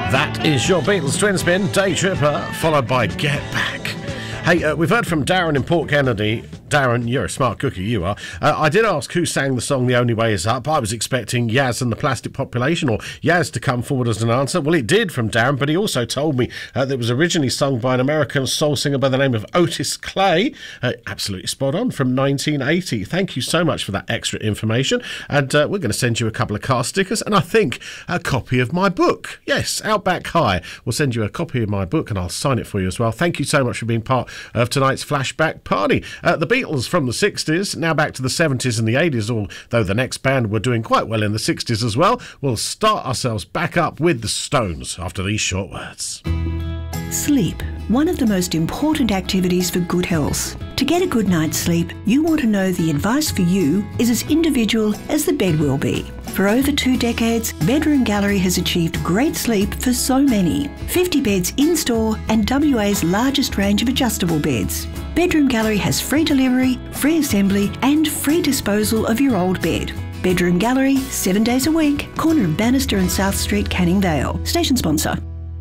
That is your Beatles twin spin, Day Tripper, followed by Get Back. Hey, we've heard from Darren in Port Kennedy. Darren, you're a smart cookie, you are. I did ask who sang the song The Only Way Is Up. I was expecting Yaz and the Plastic Population, or Yaz to come forward as an answer. Well, it did from Darren, but he also told me that it was originally sung by an American soul singer by the name of Otis Clay. Absolutely spot on, from 1980. Thank you so much for that extra information. And we're going to send you a couple of car stickers and I think a copy of my book. Yes, Outback High. We'll send you a copy of my book and I'll sign it for you as well. Thank you so much for being part of tonight's flashback party. The Beatles from the 60s, now back to the 70s and the 80s, although the next band were doing quite well in the 60s as well. We'll start ourselves back up with the Stones after these short words. Sleep, one of the most important activities for good health. To get a good night's sleep, you want to know the advice for you is as individual as the bed will be. For over 2 decades, Bedroom Gallery has achieved great sleep for so many. 50 beds in-store and WA's largest range of adjustable beds. Bedroom Gallery has free delivery, free assembly and free disposal of your old bed. Bedroom Gallery, 7 days a week, corner of Bannister and South Street, Canning Vale. Station sponsor.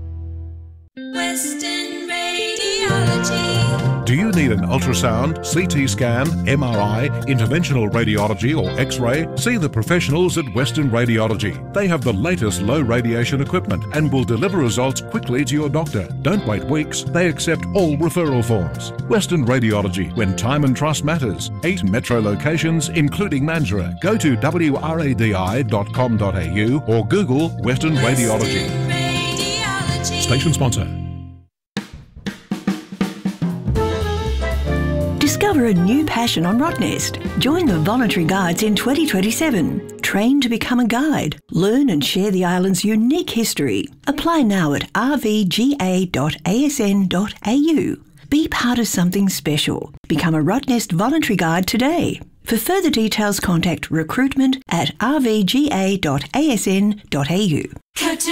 Western Radiology. Do you need an ultrasound, CT scan, MRI, interventional radiology or X-ray? See the professionals at Western Radiology. They have the latest low radiation equipment and will deliver results quickly to your doctor. Don't wait weeks. They accept all referral forms. Western Radiology, when time and trust matters. 8 metro locations, including Mandurah. Go to wradi.com.au or Google Western Radiology. Station sponsor. Discover a new passion on Rottnest. Join the voluntary guides in 2027. Train to become a guide. Learn and share the island's unique history. Apply now at rvga.asn.au. Be part of something special. Become a Rottnest voluntary guide today. For further details, contact recruitment@rvga.asn.au.